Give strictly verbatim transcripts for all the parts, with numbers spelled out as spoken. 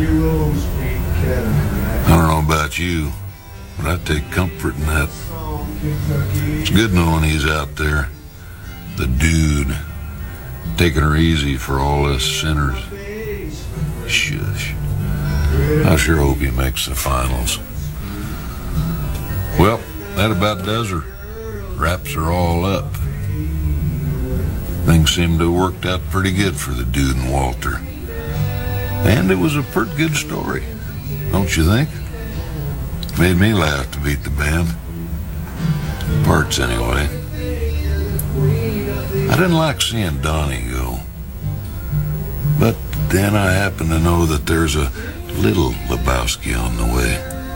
I don't know about you, but I take comfort in that. It's good knowing he's out there, the dude, taking her easy for all us sinners. Shush. I sure hope he makes the finals. Well, that about does her. Wraps are all up. Things seem to have worked out pretty good for the dude and Walter. And it was a pretty good story, don't you think? Made me laugh to beat the band. Parts, anyway. I didn't like seeing Donnie go. But then I happen to know that there's a little Lebowski on the way.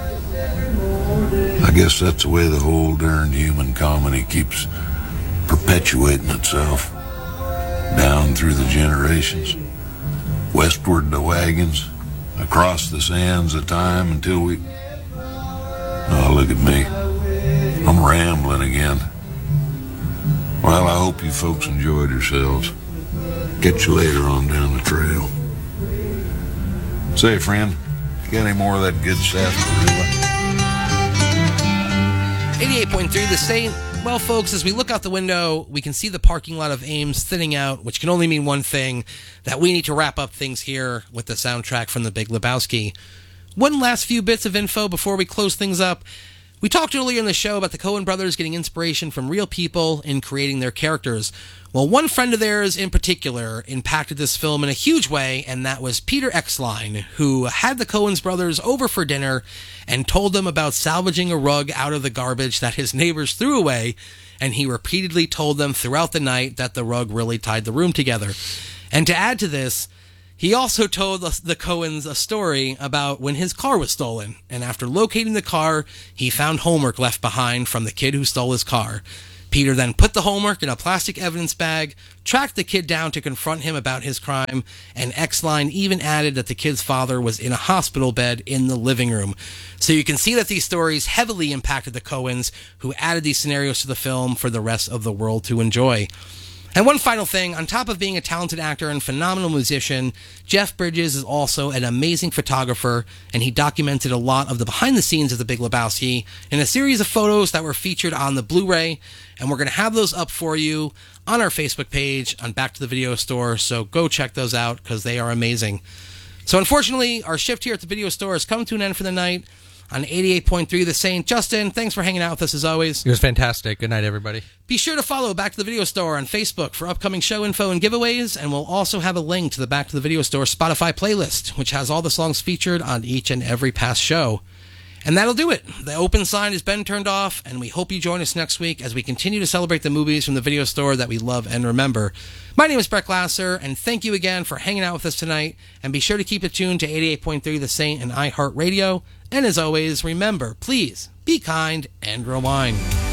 I guess that's the way the whole darned human comedy keeps perpetuating itself. Down through the generations. Westward the wagons, across the sands of time until we... Oh, look at me. I'm rambling again. Well, I hope you folks enjoyed yourselves. Catch you later on down the trail. Say, friend, you got any more of that good sarsaparilla? eighty-eight point three The Saint. Well, folks, as we look out the window, we can see the parking lot of Ames thinning out, which can only mean one thing, that we need to wrap up things here with the soundtrack from The Big Lebowski. One last few bits of info before we close things up. We talked earlier in the show about the Coen brothers getting inspiration from real people in creating their characters. Well, one friend of theirs in particular impacted this film in a huge way, and that was Peter Exline, who had the Coen brothers over for dinner and told them about salvaging a rug out of the garbage that his neighbors threw away, and he repeatedly told them throughout the night that the rug really tied the room together. And to add to this, he also told the Coens a story about when his car was stolen, and after locating the car, he found homework left behind from the kid who stole his car. Peter then put the homework in a plastic evidence bag, tracked the kid down to confront him about his crime, and Exline even added that the kid's father was in a hospital bed in the living room. So you can see that these stories heavily impacted the Coens, who added these scenarios to the film for the rest of the world to enjoy. And one final thing, on top of being a talented actor and phenomenal musician, Jeff Bridges is also an amazing photographer, and he documented a lot of the behind the scenes of The Big Lebowski in a series of photos that were featured on the Blu-ray, and we're going to have those up for you on our Facebook page on Back to the Video Store, so go check those out because they are amazing. So unfortunately, our shift here at the video store has come to an end for the night. On eighty-eight point three The Saint. Justin, thanks for hanging out with us as always. It was fantastic. Good night, everybody. Be sure to follow Back to the Video Store on Facebook for upcoming show info and giveaways, and we'll also have a link to the Back to the Video Store Spotify playlist, which has all the songs featured on each and every past show. And that'll do it. The open sign has been turned off, and we hope you join us next week as we continue to celebrate the movies from the video store that we love and remember. My name is Brett Glasser, and thank you again for hanging out with us tonight, and be sure to keep it tuned to eighty-eight point three The Saint and iHeartRadio. And as always, remember, please, be kind and rewind.